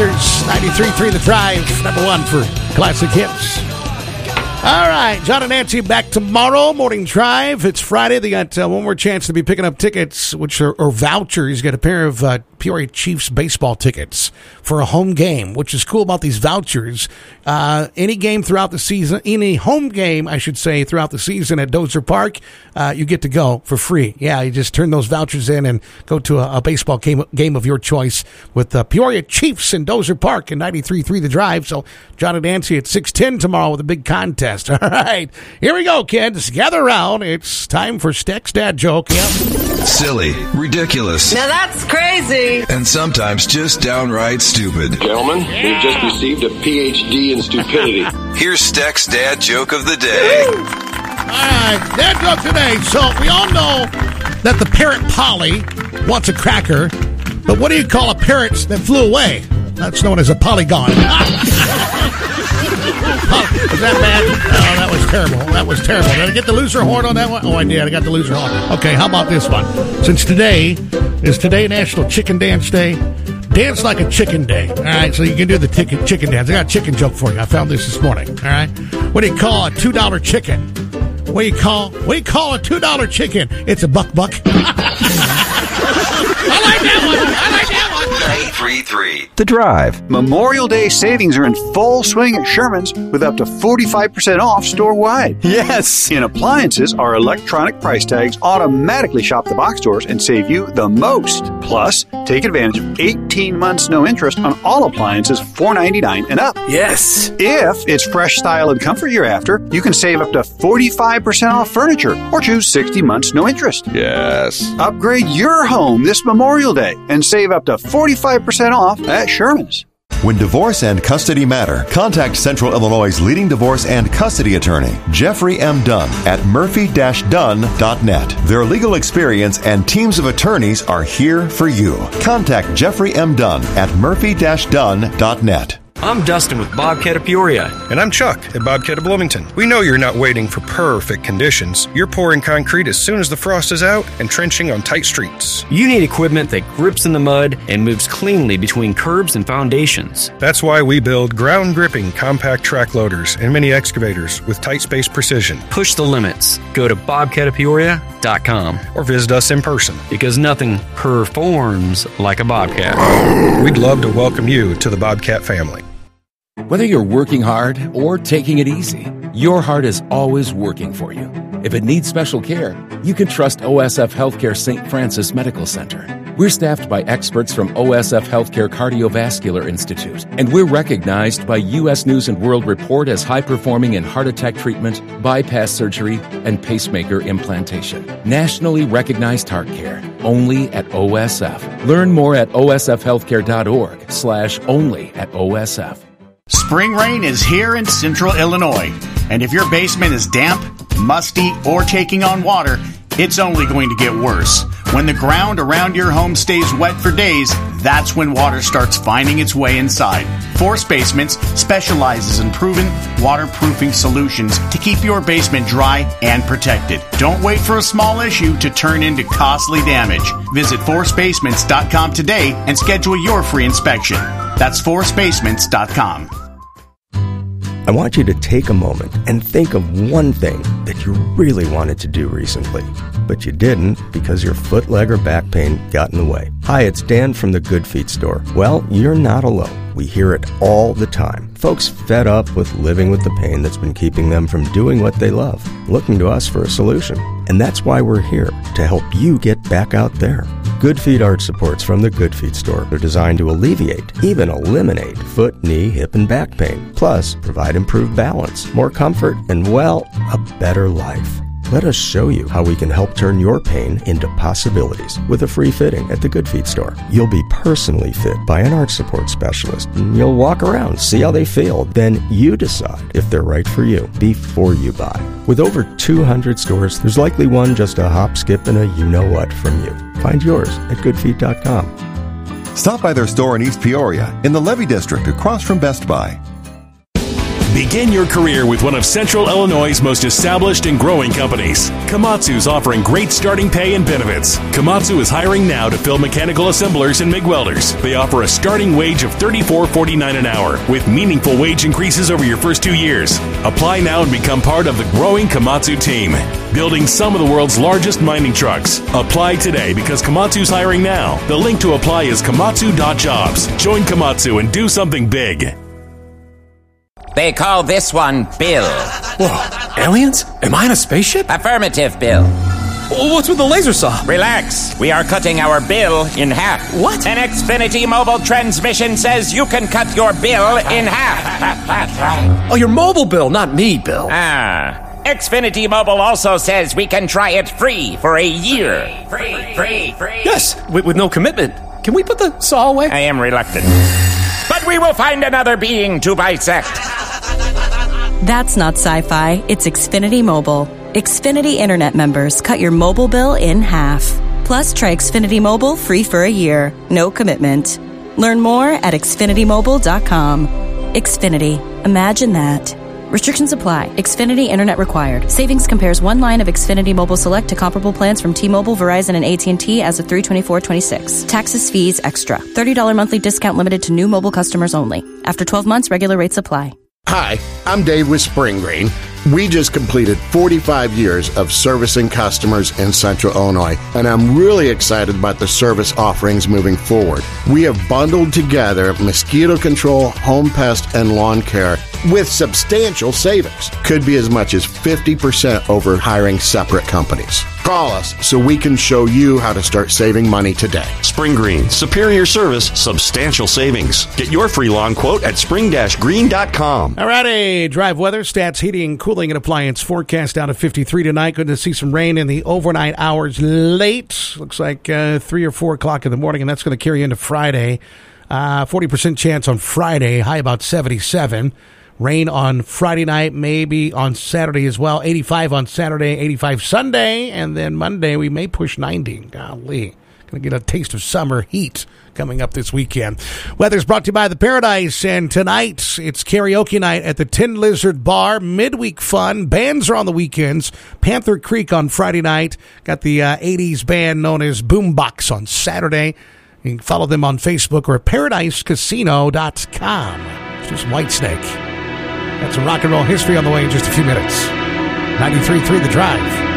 Masters, 93.3 The Drive, number one for classic hits. All right, John and Nancy back tomorrow, Morning Drive. It's Friday. They got one more chance to be picking up tickets, which are vouchers. You got a pair of Peoria Chiefs baseball tickets for a home game, which is cool about these vouchers. Any game throughout the season, any home game, I should say, throughout the season at Dozer Park, you get to go for free. Yeah, you just turn those vouchers in and go to a baseball game of your choice with the Peoria Chiefs in Dozer Park in 93.3 The Drive. So John and Nancy at 6:10 tomorrow with a big contest. All right, here we go, kids. Gather around. It's time for Steck's dad joke. Yep. Silly, ridiculous. Now that's crazy. And sometimes just downright stupid. Gentlemen, we've just received a PhD in stupidity. Here's Steck's dad joke of the day. All right, dad joke today. So we all know that the parrot Polly wants a cracker, but what do you call a parrot that flew away? That's known as a polygon. Was that bad? Oh, that was terrible. That was terrible. Did I get the loser horn on that one? Oh, I did. I got the loser horn. Okay, how about this one? Since today is National Chicken Dance Day, dance like a chicken day. All right, so you can do the chicken dance. I got a chicken joke for you. I found this morning. All right, what do you call a $2 chicken? What do you call a $2 chicken? It's a buck. I like that one. 93.3 The Drive. Memorial Day savings are in full swing at Sherman's with up to 45% off store-wide. Yes! In appliances, our electronic price tags automatically shop the box stores and save you the most. Plus, take advantage of 18 months no interest on all appliances $4.99 and up. Yes! If it's fresh style and comfort you're after, you can save up to 45% off furniture or choose 60 months no interest. Yes! Upgrade your home this Memorial Day and save up to 45% off at Sherman's. When divorce and custody matter, contact Central Illinois' leading divorce and custody attorney, Jeffrey M. Dunn, at murphy-dunn.net. Their legal experience and teams of attorneys are here for you. Contact Jeffrey M. Dunn at murphy-dunn.net. I'm Dustin with Bobcat of Peoria. And I'm Chuck at Bobcat of Bloomington. We know you're not waiting for perfect conditions. You're pouring concrete as soon as the frost is out and trenching on tight streets. You need equipment that grips in the mud and moves cleanly between curbs and foundations. That's why we build ground-gripping compact track loaders and mini excavators with tight space precision. Push the limits. Go to bobcatofpeoria.com or visit us in person. Because nothing performs like a Bobcat. We'd love to welcome you to the Bobcat family. Whether you're working hard or taking it easy, your heart is always working for you. If it needs special care, you can trust OSF Healthcare St. Francis Medical Center. We're staffed by experts from OSF Healthcare Cardiovascular Institute, and we're recognized by U.S. News & World Report as high-performing in heart attack treatment, bypass surgery, and pacemaker implantation. Nationally recognized heart care, only at OSF. Learn more at osfhealthcare.org/only at OSF. Spring rain is here in Central Illinois, and if your basement is damp, musty, or taking on water, it's only going to get worse. When the ground around your home stays wet for days, that's when water starts finding its way inside. Force Basements specializes in proven waterproofing solutions to keep your basement dry and protected. Don't wait for a small issue to turn into costly damage. Visit forcebasements.com today and schedule your free inspection. That's forcebasements.com. I want you to take a moment and think of one thing that you really wanted to do recently, but you didn't because your foot, leg, or back pain got in the way. Hi, it's Dan from the Good Feet store. Well, you're not alone. We hear it all the time. Folks fed up with living with the pain that's been keeping them from doing what they love, looking to us for a solution. And that's why we're here, to help you get back out there. Good Feet arch supports from the Good Feet store are designed to alleviate, even eliminate, foot, knee, hip, and back pain. Plus, provide improved balance, more comfort, and, well, a better life. Let us show you how we can help turn your pain into possibilities with a free fitting at the Good Feet store. You'll be personally fit by an arch support specialist, and you'll walk around, see how they feel. Then you decide if they're right for you before you buy. With over 200 stores, there's likely one just a hop, skip, and a you-know-what from you. Find yours at goodfeet.com. Stop by their store in East Peoria in the Levy District across from Best Buy. Begin your career with one of Central Illinois' most established and growing companies. Komatsu's offering great starting pay and benefits. Komatsu is hiring now to fill mechanical assemblers and MIG welders. They offer a starting wage of $34.49 an hour with meaningful wage increases over your first 2 years. Apply now and become part of the growing Komatsu team, building some of the world's largest mining trucks. Apply today because Komatsu's hiring now. The link to apply is komatsu.jobs. Join Komatsu and do something big. They call this one Bill. Whoa, aliens? Am I in a spaceship? Affirmative, Bill. What's with the laser saw? Relax. We are cutting our bill in half. What? An Xfinity mobile transmission says you can cut your bill in half. Oh, your mobile bill, not me, Bill. Xfinity Mobile also says we can try it free for a year. Free. Yes, with no commitment. Can we put the saw away? I am reluctant. But we will find another being to bisect. That's not sci-fi. It's Xfinity Mobile. Xfinity Internet members cut your mobile bill in half. Plus, try Xfinity Mobile free for a year. No commitment. Learn more at xfinitymobile.com. Xfinity. Imagine that. Restrictions apply. Xfinity Internet required. Savings compares one line of Xfinity Mobile Select to comparable plans from T-Mobile, Verizon, and AT&T as of 3/24/26. Taxes, fees, extra. $30 monthly discount limited to new mobile customers only. After 12 months, regular rates apply. Hi, I'm Dave with Spring Green. We just completed 45 years of servicing customers in Central Illinois, and I'm really excited about the service offerings moving forward. We have bundled together mosquito control, home pest, and lawn care with substantial savings. Could be as much as 50% over hiring separate companies. Call us so we can show you how to start saving money today. Spring Green, superior service, substantial savings. Get your free lawn quote at spring-green.com. All righty, drive weather, stats, heating, cooling, and appliance forecast down to 53 tonight. Good to see some rain in the overnight hours late. Looks like 3 or 4 o'clock in the morning, and that's going to carry into Friday. 40% chance on Friday, high about 77. Rain on Friday night, maybe on Saturday as well. 85 on Saturday, 85 Sunday, and then Monday we may push 90. Golly, going to get a taste of summer heat coming up this weekend. Weather's brought to you by The Paradise, and tonight it's karaoke night at the Tin Lizard Bar. Midweek fun. Bands are on the weekends. Panther Creek on Friday night. Got the 80s band known as Boombox on Saturday. You can follow them on Facebook or at paradisecasino.com. It's just Whitesnake. Got some rock and roll history on the way in just a few minutes. 93.3 The Drive.